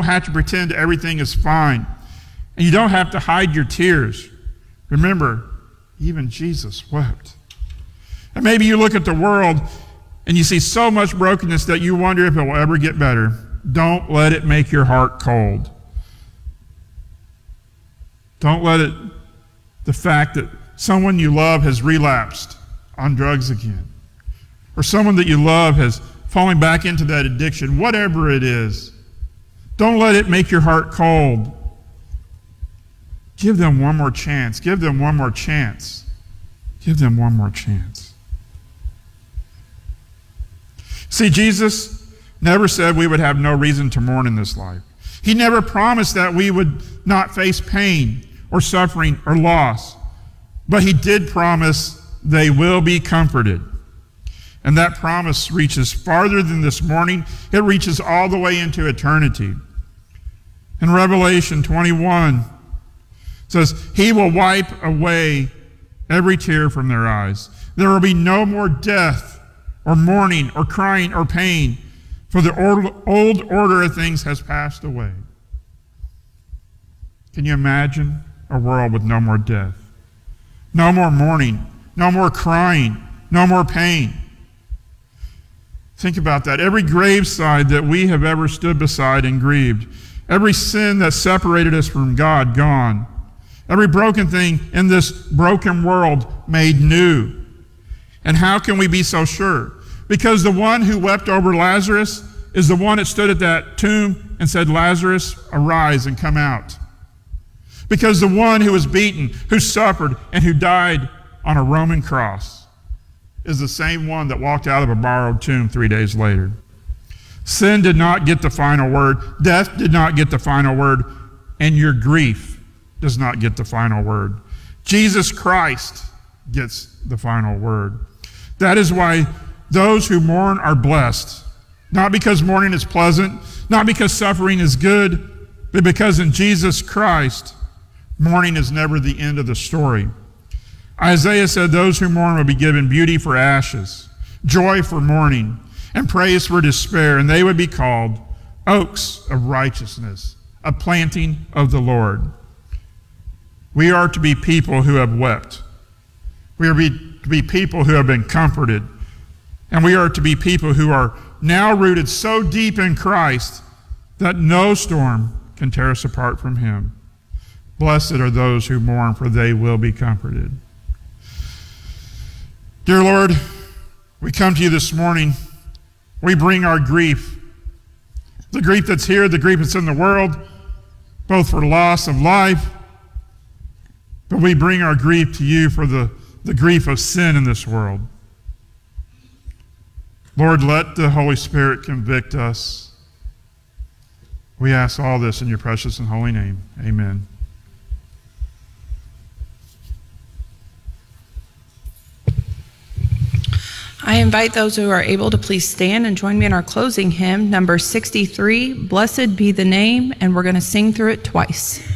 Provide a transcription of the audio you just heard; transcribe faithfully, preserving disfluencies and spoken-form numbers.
don't have to pretend everything is fine. And you don't have to hide your tears. Remember, even Jesus wept. And maybe you look at the world and you see so much brokenness that you wonder if it will ever get better. Don't let it make your heart cold. Don't let it, the fact that someone you love has relapsed on drugs again, or someone that you love has fallen back into that addiction, whatever it is, don't let it make your heart cold. Give them one more chance. Give them one more chance. Give them one more chance. See, Jesus never said we would have no reason to mourn in this life. He never promised that we would not face pain or suffering or loss. But he did promise they will be comforted. And that promise reaches farther than this morning. It reaches all the way into eternity. In Revelation twenty-one, it says, he will wipe away every tear from their eyes. There will be no more death or mourning or crying or pain, for the old order of things has passed away. Can you imagine a world with no more death? No more mourning, no more crying, no more pain. Think about that. Every graveside that we have ever stood beside and grieved, every sin that separated us from God, gone. Every broken thing in this broken world made new. And how can we be so sure? Because the one who wept over Lazarus is the one that stood at that tomb and said, Lazarus, arise and come out. Because the one who was beaten, who suffered, and who died on a Roman cross is the same one that walked out of a borrowed tomb three days later. Sin did not get the final word. Death did not get the final word. And your grief does not get the final word. Jesus Christ gets the final word. That is why those who mourn are blessed. Not because mourning is pleasant, not because suffering is good, but because in Jesus Christ, mourning is never the end of the story. Isaiah said those who mourn will be given beauty for ashes, joy for mourning, and praise for despair, and they would be called oaks of righteousness, a planting of the Lord. We are to be people who have wept. We are to be people who have been comforted. And we are to be people who are now rooted so deep in Christ that no storm can tear us apart from him. Blessed are those who mourn, for they will be comforted. Dear Lord, we come to you this morning. We bring our grief, the grief that's here, the grief that's in the world, both for loss of life, but we bring our grief to you for the, the grief of sin in this world. Lord, let the Holy Spirit convict us. We ask all this in your precious and holy name. Amen. I invite those who are able to please stand and join me in our closing hymn, number sixty-three, Blessed Be the Name, and we're going to sing through it twice.